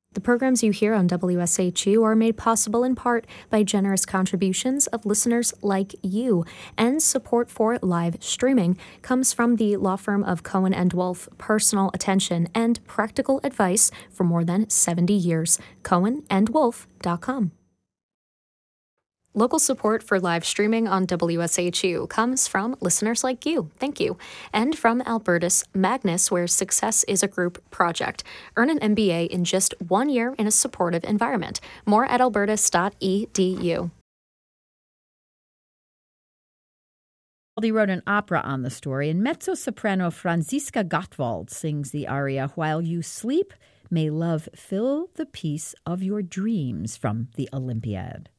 The programs you hear on WSHU are made possible in part by generous contributions of listeners like you, and support for live streaming comes from the law firm of Cohen & Wolf, personal attention and practical advice for more than 70 years. CohenandWolf.com. Local support for live streaming on WSHU comes from listeners like you. Thank you. And from Albertus Magnus, where success is a group project. Earn an MBA in just 1 year in a supportive environment. More at albertus.edu. He wrote an opera on the story, and mezzo-soprano Franziska Gottwald sings the aria, "While You Sleep, May Love Fill the Peace of Your Dreams," from the Olympiad.